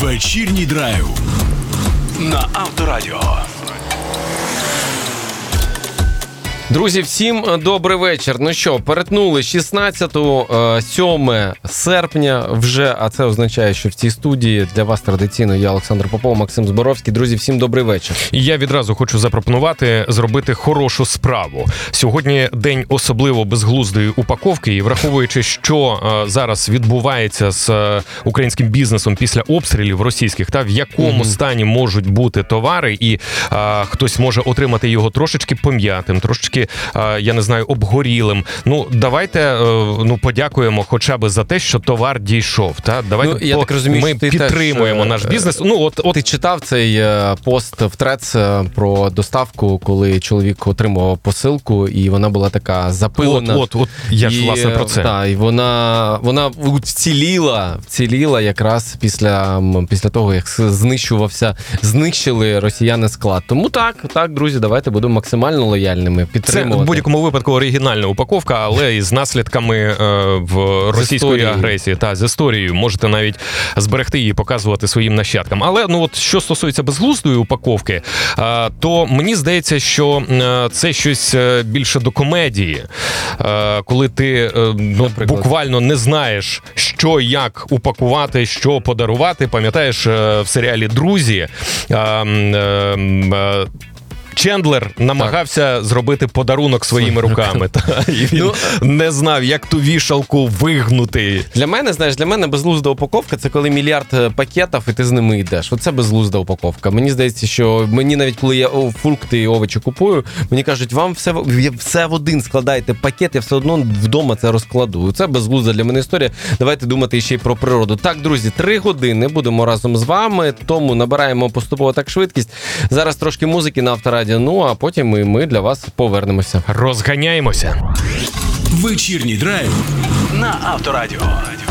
Вечірній драйв на Авторадіо. Друзі, всім добрий вечір. Ну що, перетнули 16-7 серпня вже, а це означає, що в цій студії для вас традиційно я, Олександр Попов, Максим Зборовський. Друзі, всім добрий вечір. Я відразу хочу запропонувати зробити хорошу справу. Сьогодні день особливо безглуздої упаковки, і враховуючи, що зараз відбувається з українським бізнесом після обстрілів російських, та в якому стані можуть бути товари, і хтось може отримати його трошечки пом'ятим, трошечки, я не знаю, обгорілим. Ну, давайте подякуємо хоча б за те, що товар дійшов. Та? Давайте я так розумію, ми що ти підтримуємо теж, наш бізнес. Ти читав цей пост в Threads про доставку, коли чоловік отримував посилку, і вона була така запилена. От, я ж власне про це. Так, і вона вціліла якраз після того, як знищили росіяни склад. Тому так, друзі, давайте будемо максимально лояльними, підтримувати. Це в будь-якому випадку оригінальна упаковка, але із наслідками в російської агресії та з історією. Можете навіть зберегти її, показувати своїм нащадкам. Але що стосується безглуздої упаковки, то мені здається, що це щось більше до комедії. Коли ти буквально не знаєш, що, як упакувати, що подарувати. Пам'ятаєш, в серіалі «Друзі» Чендлер намагався зробити подарунок своїми руками. І він не знав, як ту вішалку вигнути. Для мене безглузда упаковка – це коли мільярд пакетів, і ти з ними йдеш. Оце безглузда упаковка. Мені здається, що мені навіть, коли я фрукти і овочі купую, мені кажуть, вам все в один складайте пакет, я все одно вдома це розкладу. Це безглузда для мене історія. Давайте думати ще й про природу. Так, друзі, 3 години будемо разом з вами, тому набираємо поступово так швидкість. Зараз трошки музики на Авторадіо. Ну, а потім і ми для вас повернемося. Розганяємося. Вечірній драйв на Авторадіо.